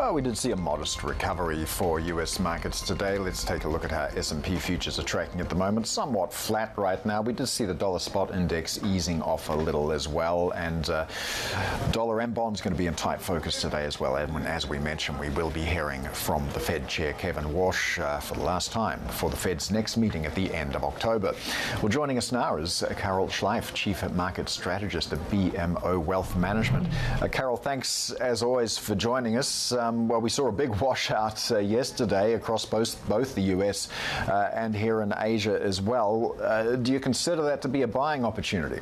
Well, we did see a modest recovery for US markets today. Let's take a look at how S&P futures are tracking at the moment. Somewhat flat right now. We did see the dollar spot index easing off a little as well, and dollar and bonds going to be in tight focus today as well. And as we mentioned, we will be hearing from the Fed Chair Kevin Warsh for the last time for the Fed's next meeting at the end of October. Well, joining us now is Carol Schleif, Chief Market Strategist at BMO Wealth Management. Carol, thanks as always for joining us. Well, we saw a big washout yesterday across both the US and here in Asia as well. Do you consider that to be a buying opportunity?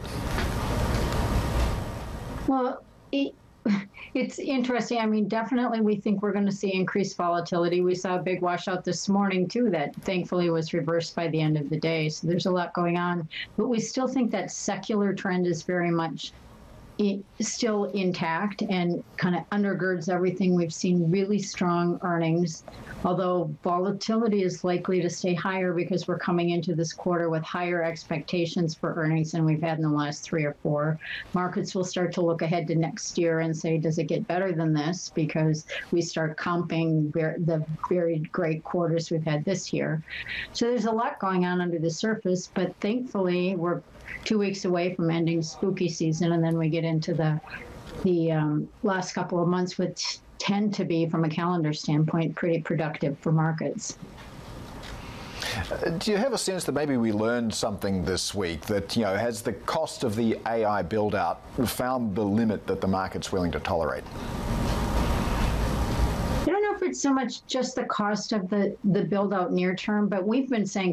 Well, it's interesting. I mean, definitely we think we're going to see increased volatility. We saw a big washout this morning, too, that thankfully was reversed by the end of the day. So there's a lot going on. But we still think that secular trend is very much still intact and kind of undergirds everything. We've seen really strong earnings, although volatility is likely to stay higher because we're coming into this quarter with higher expectations for earnings than we've had in the last 3 or 4. Markets will start to look ahead to next year and say, does it get better than this? Because we start comping the very great quarters we've had this year. So there's a lot going on under the surface, but thankfully we're 2 weeks away from ending spooky season, and then we get into the last couple of months, which tend to be, from a calendar standpoint, pretty productive for markets. Do you have a sense that maybe we learned something this week, that, you know, has the cost of the AI build-out found the limit that the market's willing to tolerate? I don't know if it's so much just the cost of the build-out near term, but we've been saying